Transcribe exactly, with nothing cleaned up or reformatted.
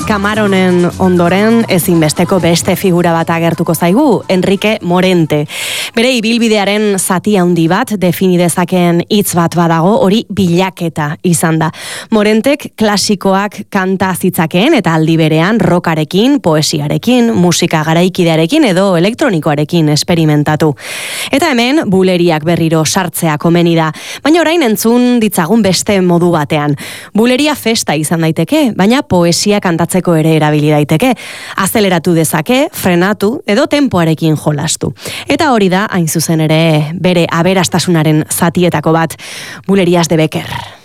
Camaronen ondoren ezinbesteko beste figura bat agertuko zaigu, Enrique Morente. Bere ibilbidearen zati handi bat defini dezakeen hitz bat badago, hori bilaketa izan da. Morentek klasikoak kanta zitzakeen eta aldi berean rockarekin, poesiarekin, musika garaikidearekin edo elektronikoarekin esperimentatu. Eta hemen buleriak berriro sartzea komeni da, baina orain entzun ditzagun beste modu batean. Buleria festa izan daiteke, baina poesia kantatzeko ere erabili daiteke. Azeleratu dezake, frenatu edo tempoarekin jolastu. Eta hori da, hain zuzen ere, bere aberastasunaren zatietako bat, Bulerias de Becker.